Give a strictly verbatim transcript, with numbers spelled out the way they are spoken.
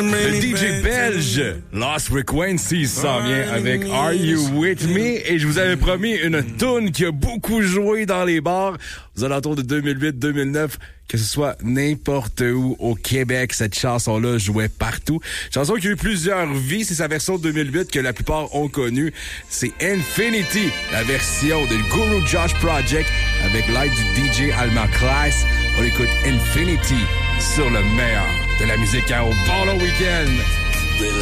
Le D J belge Lost Frequencies s'en vient avec Are You With Me? Et je vous avais promis une toune qui a beaucoup joué dans les bars aux alentours de deux mille huit deux mille neuf, que ce soit n'importe où au Québec. Cette chanson-là jouait partout. Chanson qui a eu plusieurs vies. C'est sa version deux mille huit que la plupart ont connue. C'est Infinity, la version de Guru Josh Project avec l'aide du D J Alma Class. On écoute Infinity sur le meilleur de la musique hein, au Ballon Week-end.